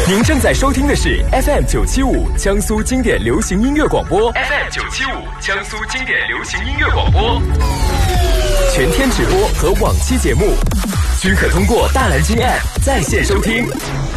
您正在收听的是 FM975 江苏经典流行音乐广播 ，FM975 江苏经典流行音乐广播，全天直播和往期节目均可通过大蓝鲸 App 在线收听。